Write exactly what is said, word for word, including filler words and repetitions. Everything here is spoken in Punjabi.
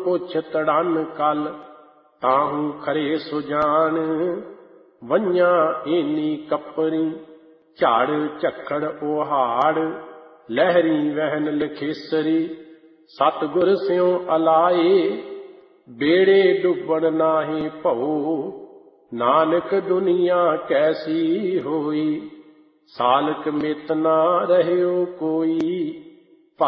ਪੁੱਛ ਤੜਨ ਕਲ, ਤਾਹੂ ਖਰੇ ਸੁਜਾਨ। ਵੰਝਾਂ ਏਨੀ ਕਪਰੀ, ਝਾੜ ਝੱਖੜ ਉਹਾੜ, ਲਹਿਰੀ ਵਹਿਨ ਲਖੇਸਰੀ। ਸਤਿਗੁਰ ਸਿਉ ਅਲਾਏ, ਬੇੜੇ ਡੁੱਬਣ ਨਾਹੀ ਭਉ। ਨਾਨਕ ਦੁਨੀਆ ਕੈਸੀ ਹੋਈ, ਸਾਲਕ ਮਿਤ ਨਾ ਰਹਿਓ ਕੋਈ।